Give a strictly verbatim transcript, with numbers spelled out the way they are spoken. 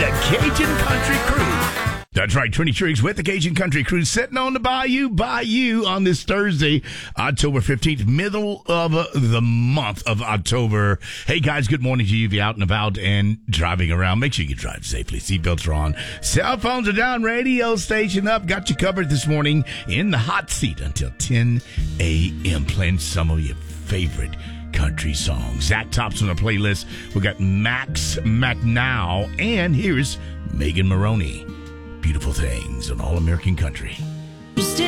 Cajun Country Cruise. That's right, Trini Triggs with the Cajun Country Cruise, sitting on the bayou, bayou on this Thursday, October fifteenth, middle of uh, the month of October. Hey, guys, good morning to you if you're out and about and driving around. Make sure you drive safely. Seatbelts are on. Cell phones are down. Radio station up. Got you covered this morning in the hot seat until ten a.m. playing some of your favorite country songs. Zach Tops on the playlist. We got Max McNow, and here's Megan Maroney. Beautiful Things on All American Country.